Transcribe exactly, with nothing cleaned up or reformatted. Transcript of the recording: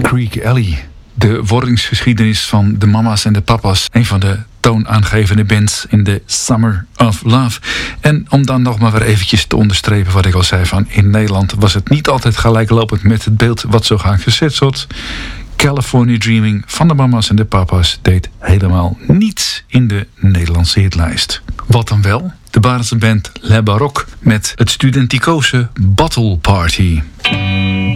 Creek Alley. De wordingsgeschiedenis van de mama's en de papa's. Een van de toonaangevende bands in de Summer of Love. En om dan nog maar weer eventjes te onderstrepen wat ik al zei van in Nederland was het niet altijd gelijklopend met het beeld wat zo graag gezet wordt. California Dreaming van de mama's en de papa's deed helemaal niets in de Nederlandse hitlijst. Wat dan wel? De Barendse band Le Baroque met het studenticoze Bottle Party.